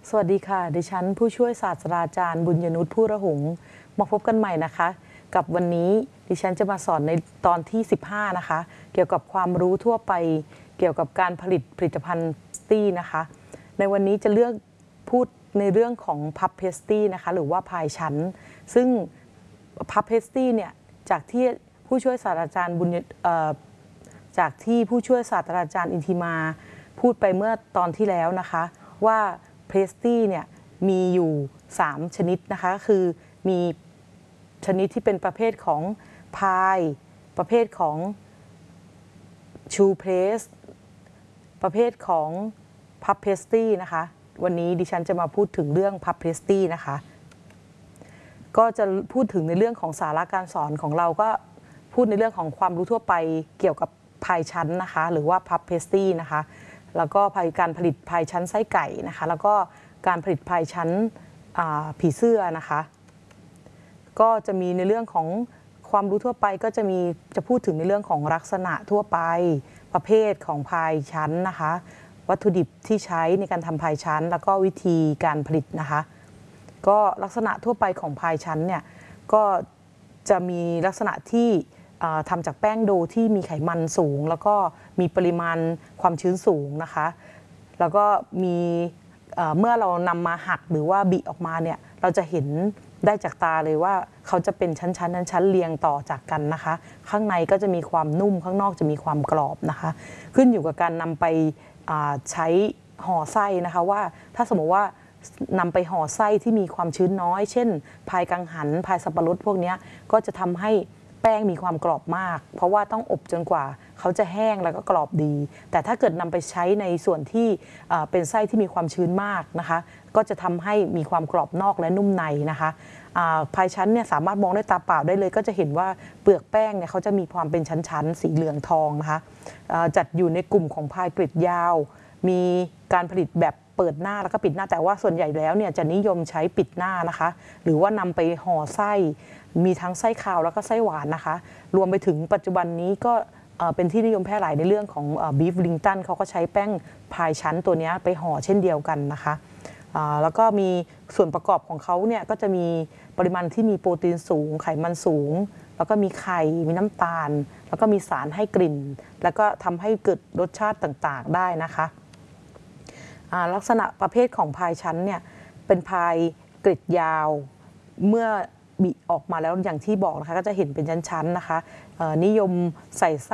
สวัสดีค่ะดิฉันผู้ช่วยศาสตราจารย์บุญยนุชผู้ระหงมาพบกันใหม่นะคะกับวันนี้ดิฉันจะมาสอนในตอนที่15นะคะเกี่ยวกับความรู้ทั่วไปเกี่ยวกับการผลิตผลิตภัณฑ์เพสตรี้นะคะในวันนี้จะเลือกพูดในเรื่องของพับเพสตรี้นะคะหรือว่าพายชั้นซึ่งพับเพสตรี้เนี่ยจากที่ผู้ช่วยศาสตราจารย์บุญจากที่ผู้ช่วยศาสตราจารย์อินทิมาพูดไปเมื่อตอนที่แล้วนะคะว่าเพสตรี้เนี่ยมีอยู่3ชนิดนะคะคือมีชนิดที่เป็นประเภทของพายประเภทของชูเพรสประเภทของพับเพสตรี้นะคะวันนี้ดิฉันจะมาพูดถึงเรื่องพับเพสตรี้นะคะก็จะพูดถึงในเรื่องของสาระการสอนของเราก็พูดในเรื่องของความรู้ทั่วไปเกี่ยวกับพายชั้นนะคะหรือว่าพับเพสตรี้นะคะแล้วก็การผลิตพายชั้นไส้ไก่นะคะแล้วก็การผลิตพายชั้นผีเสื้อนะคะก็จะมีในเรื่องของความรู้ทั่วไปก็จะพูดถึงในเรื่องของลักษณะทั่วไปประเภทของพายชั้นนะคะวัตถุดิบที่ใช้ในการทำพายชั้นแล้วก็วิธีการผลิตนะคะก็ลักษณะทั่วไปของพายชั้นเนี่ยก็จะมีลักษณะที่ทำจากแป้งโดที่มีไขมันสูงแล้วก็มีปริมาณความชื้นสูงนะคะแล้วก็มีเมื่อเรานำมาหักหรือว่าบิออกมาเนี่ยเราจะเห็นได้จากตาเลยว่าเขาจะเป็นชั้นเรียงต่อจากกันนะคะข้างในก็จะมีความนุ่มข้างนอกจะมีความกรอบนะคะขึ้นอยู่กับการนำไปใช้ห่อไส้นะคะว่าถ้าสมมติว่านำไปห่อไส้ที่มีความชื้นน้อยเช่นพายกังหันพายสับปะรดพวกนี้ก็จะทำให้แป้งมีความกรอบมากเพราะว่าต้องอบจนกว่าเขาจะแห้งแล้วก็กรอบดีแต่ถ้าเกิดนำไปใช้ในส่วนที่เป็นไส้ที่มีความชื้นมากนะคะก็จะทำให้มีความกรอบนอกและนุ่มในนะคะพายชั้นเนี่ยสามารถมองด้วยตาเปล่าได้เลยก็จะเห็นว่าเปลือกแป้งเนี่ยเขาจะมีความเป็นชั้นๆสีเหลืองทองนะคะจัดอยู่ในกลุ่มของพายกริดยาวมีการผลิตแบบเปิดหน้าแล้วก็ปิดหน้าแต่ว่าส่วนใหญ่แล้วเนี่ยจะนิยมใช้ปิดหน้านะคะหรือว่านำไปห่อไส้มีทั้งไส้คาวแล้วก็ไส้หวานนะคะรวมไปถึงปัจจุบันนี้ก็เป็นที่นิยมแพร่หลายในเรื่องของบีฟลิงตันเขาก็ใช้แป้งพายชั้นตัวนี้ไปห่อเช่นเดียวกันนะคะแล้วก็มีส่วนประกอบของเขาเนี่ยก็จะมีปริมาณที่มีโปรตีนสูงไขมันสูงแล้วก็มีไข่มีน้ำตาลแล้วก็มีสารให้กลิ่นแล้วก็ทำให้เกิดรสชาติต่างๆได้นะคะลักษณะประเภทของพายชั้นเนี่ยเป็นพายกริดยาวเมื่อบิออกมาแล้วอย่างที่บอกนะคะก็จะเห็นเป็นชั้นๆนะคะนิยมใส่